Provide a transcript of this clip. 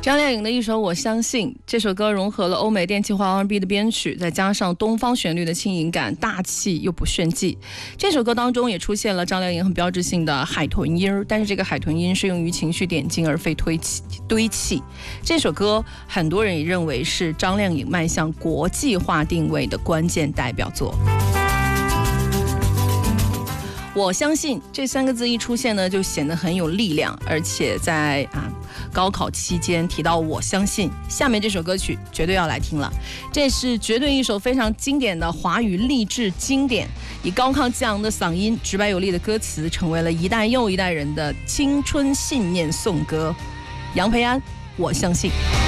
张靓颖的一首《我相信》，这首歌融合了欧美电气化 R&B 的编曲，再加上东方旋律的轻盈感，大气又不炫技。这首歌当中也出现了张靓颖很标志性的海豚音，但是这个海豚音是用于情绪点睛而非堆砌。这首歌很多人也认为是张靓颖迈向国际化定位的关键代表作。我相信这3个字一出现呢，就显得很有力量，而且在高考期间提到我相信，下面这首歌曲绝对要来听了。这是绝对一首非常经典的华语励志经典，以高亢激昂的嗓音、直白有力的歌词，成为了一代又一代人的青春信念颂歌。杨培安，我相信。